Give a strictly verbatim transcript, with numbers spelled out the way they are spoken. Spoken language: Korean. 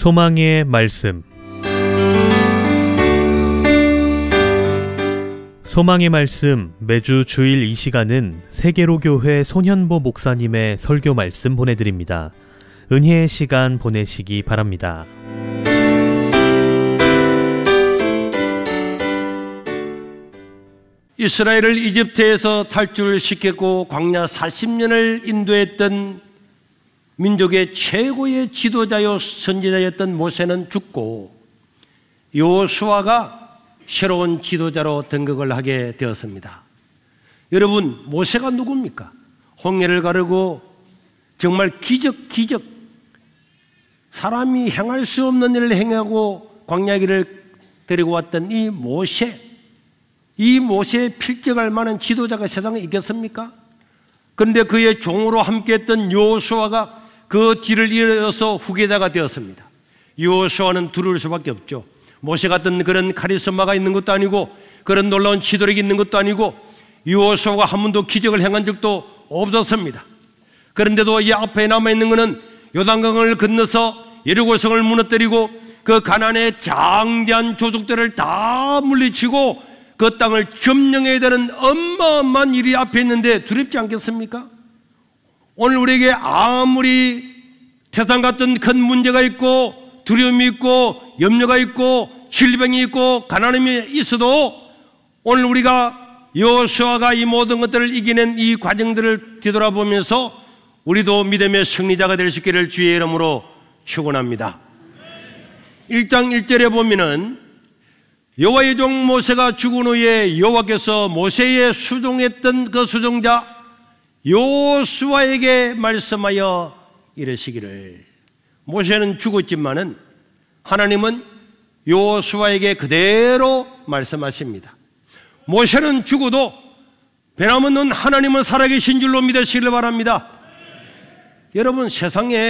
소망의 말씀. 소망의 말씀 매주 주일 이 시간은 세계로교회 손현보 목사님의 설교 말씀 보내드립니다. 은혜의 시간 보내시기 바랍니다. 이스라엘을 이집트에서 탈출시켰고 광야 사십 년을 인도했던 민족의 최고의 지도자요 선지자였던 모세는 죽고 여호수아가 새로운 지도자로 등극을 하게 되었습니다. 여러분, 모세가 누굽니까? 홍해를 가르고 정말 기적 기적 사람이 행할 수 없는 일을 행하고 광야길을 데리고 왔던 이 모세, 이 모세에 필적할 만한 지도자가 세상에 있겠습니까? 그런데 그의 종으로 함께했던 여호수아가 그 뒤를 이어서 후계자가 되었습니다. 여호수아는 두려울 수밖에 없죠. 모세 같은 그런 카리스마가 있는 것도 아니고 그런 놀라운 지도력이 있는 것도 아니고 여호수아가 한 번도 기적을 행한 적도 없었습니다. 그런데도 이 앞에 남아있는 것은 요단강을 건너서 여리고성을 무너뜨리고 그 가나안의 장대한 조족들을 다 물리치고 그 땅을 점령해야 되는 어마어마한 일이 앞에 있는데 두렵지 않겠습니까? 오늘 우리에게 아무리 태산 같은 큰 문제가 있고 두려움이 있고 염려가 있고 질병이 있고 가난함이 있어도 오늘 우리가 여호수아가 이 모든 것들을 이겨낸 이 과정들을 뒤돌아보면서 우리도 믿음의 승리자가 될 수 있기를 주의 이름으로 축원합니다. 일 장 일 절에 보면은 여호와의 종 모세가 죽은 후에 여호와께서 모세의 수종했던 그 수종자 여호수아에게 말씀하여 이르시기를, 모세는 죽었지만은 하나님은 여호수아에게 그대로 말씀하십니다. 모세는 죽어도 변함없는 하나님은 살아계신 줄로 믿으시길 바랍니다. 여러분, 세상에